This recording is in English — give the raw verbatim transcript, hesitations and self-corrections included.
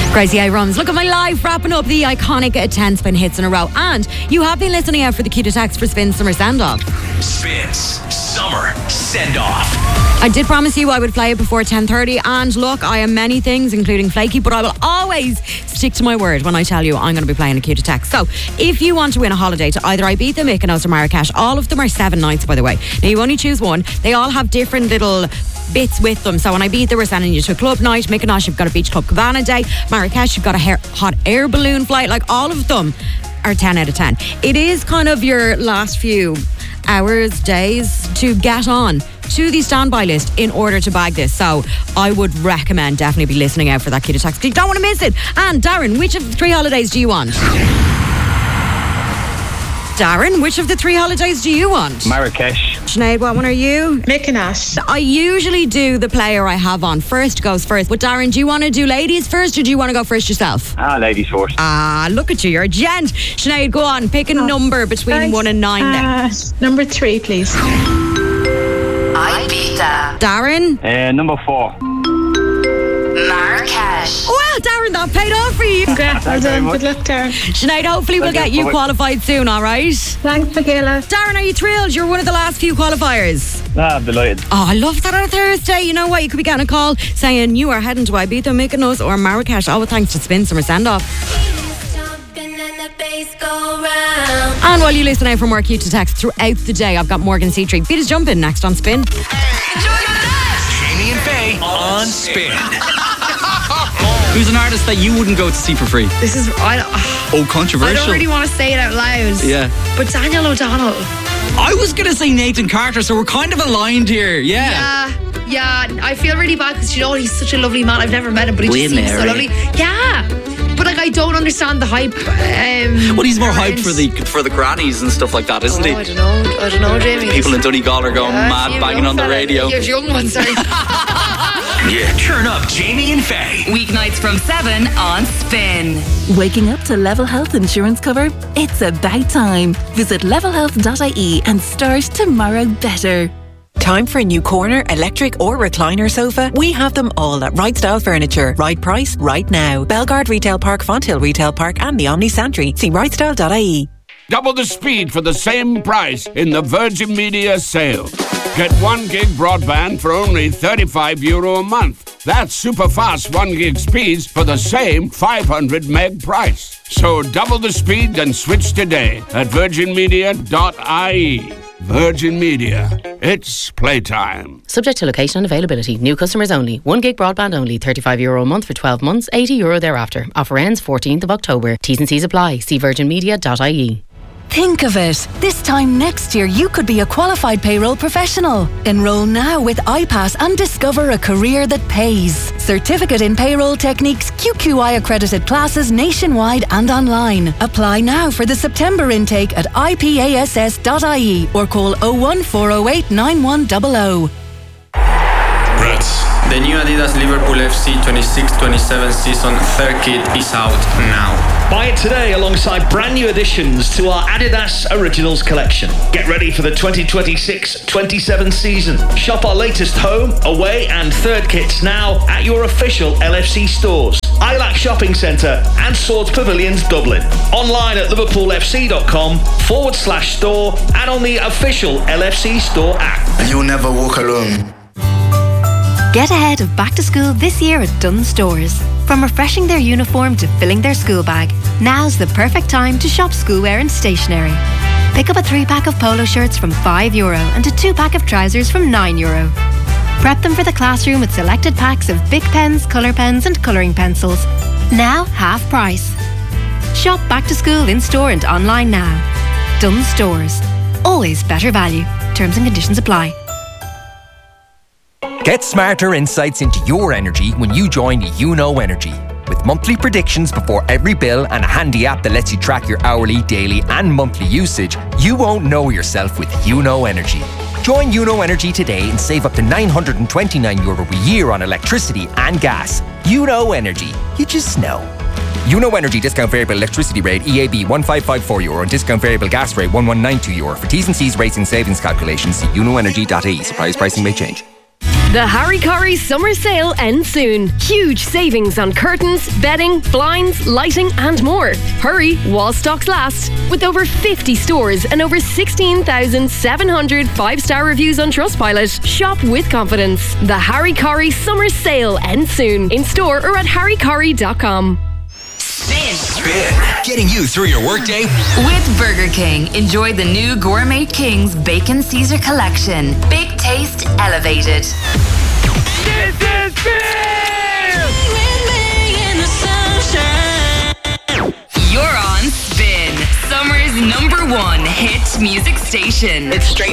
Crazy A runs. Look at my life, wrapping up the iconic ten spin hits in a row. And you have been listening out for the cue to text for Spin Summer Send Off. Spins Summer Send Off. I did promise you I would play it before ten thirty, and look, I am many things, including flaky, but I will always stick to my word when I tell you I'm going to be playing a cue to text. So, if you want to win a holiday to either Ibiza, Mykonos or Marrakesh, all of them are seven nights, by the way. Now, you only choose one. They all have different little bits with them. So, on Ibiza, we're sending you to a club night. Mykonos, you've got a beach club cabana day. Marrakesh, you've got a hair, hot air balloon flight. Like, all of them are ten out of ten. It is kind of your last few hours, days to get on to the standby list in order to bag this. So I would recommend definitely be listening out for that cue to text. You don't want to miss it. And Darren, which of the three holidays do you want? Darren, which of the three holidays do you want? Marrakesh. Sinead, what one are you? Mykonos. I usually do the player I have on first goes first. But Darren, do you want to do ladies first or do you want to go first yourself? Ah, ladies first. Ah, look at you, you're a gent. Sinead, go on, pick a oh, number between thanks. one and nine uh, there. Number three, please. Ibiza. Darren? Uh, number four. Marrakesh. Well, Darren, that paid off for you. Congrats, well done. Good luck, Darren. Sinead, hopefully we'll get you qualified soon, all right? Thanks, Michaela. Darren, are you thrilled? You're one of the last few qualifiers. Ah, I'm delighted. Oh, I love that on a Thursday. You know what? You could be getting a call saying you are heading to Ibiza, Mykonos or Marrakesh, all with thanks to Spin Summer Send Off. And while you listen out for more cue to text throughout the day, I've got Morgan Seatree. Beat is jumping next on Spin. Jamie and Faye on Spin. Who's an artist that you wouldn't go to see for free? This is I. Oh, controversial. I don't really want to say it out loud. Yeah. But Daniel O'Donnell. I was gonna say Nathan Carter, so we're kind of aligned here. Yeah. Yeah. Yeah. I feel really bad because you know what? He's such a lovely man. I've never met him, but he just seems so lovely. Yeah. But like, I don't understand the hype. Um, well, he's more around. hyped for the for the grannies and stuff like that, isn't oh, he? I don't know. I don't know, Jamie. People in Donegal are going yeah, mad, banging on the fella. radio. You're young ones, sorry. Yeah, turn up Jamie and Faye. Weeknights from seven on Spin. Waking up to Level Health insurance cover? It's about time. Visit level health dot I E and start tomorrow better. Time for a new corner, electric or recliner sofa? We have them all at Right Style Furniture. Right price, right now. Belgard Retail Park, Fonthill Retail Park and the Omni Santry. See right style dot I E. Double the speed for the same price in the Virgin Media sale. Get one gig broadband for only thirty-five euro a month. That's super fast one gig speeds for the same five hundred meg price. So double the speed and switch today at virgin media dot I E. Virgin Media. It's playtime. Subject to location and availability. New customers only. One gig broadband only. thirty-five euro a month for twelve months. eighty euro thereafter. Offer ends fourteenth of October. T's and C's apply. See virgin media dot I E. Think of it. This time next year, you could be a qualified payroll professional. Enroll now with iPass and discover a career that pays. Certificate in Payroll Techniques, Q Q I accredited classes nationwide and online. Apply now for the September intake at I P A S S dot I E or call oh one four oh eight nine one zero zero. Brits. The new Adidas Liverpool F C twenty-six twenty-seven season third kit is out now. Buy it today alongside brand new additions to our Adidas Originals collection. Get ready for the twenty twenty-six twenty-seven season. Shop our latest home, away and third kits now at your official L F C stores. Ilac Shopping Centre and Swords Pavilions Dublin. Online at liverpoolfc.com forward slash store and on the official L F C store app. You'll never walk alone. Get ahead of back to school this year at Dunnes Stores. From refreshing their uniform to filling their school bag, now's the perfect time to shop schoolwear and stationery. Pick up a three-pack of polo shirts from five euro and a two-pack of trousers from nine euro. Prep them for the classroom with selected packs of Bic pens, colour pens and colouring pencils. Now half price. Shop back to school in store and online now. Dunnes Stores. Always better value. Terms and conditions apply. Get smarter insights into your energy when you join Uno Energy. With monthly predictions before every bill and a handy app that lets you track your hourly, daily and monthly usage, you won't know yourself with Uno Energy. Join Uno Energy today and save up to nine hundred twenty-nine euro a year on electricity and gas. Uno Energy. You just know. Uno Energy discount variable electricity rate E A B one five five four euro and discount variable gas rate one one nine two euro. For T's and C's rates and savings calculations, see uno energy dot I E. Suppliers pricing may change. The Harry Corrie summer sale ends soon. Huge savings on curtains, bedding, blinds, lighting and more. Hurry while stocks last. With over fifty stores and over sixteen thousand seven hundred five-star reviews on Trustpilot. Shop with confidence. The Harry Corrie summer sale ends soon. In store or at harry corrie dot com. Spin. Spin. Getting you through your workday. With Burger King, enjoy the new Gourmet Kings Bacon Caesar Collection. Big taste elevated. This is Spin! You're on Spin, summer's number one hit music station. It's straight